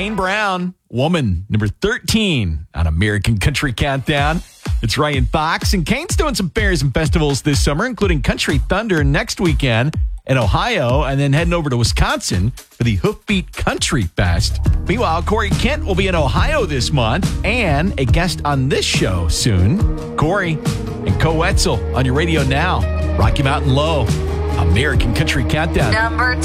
Kane Brown, Woman, number 13 on American Country Countdown. It's Ryan Fox, and Kane's doing some fairs and festivals this summer, including Country Thunder next weekend in Ohio, and then heading over to Wisconsin for the Hoofbeat Country Fest. Meanwhile, Corey Kent will be in Ohio this month and a guest on this show soon. Corey and Co Wetzel on your radio now. Rocky Mountain Low, American Country Countdown. Number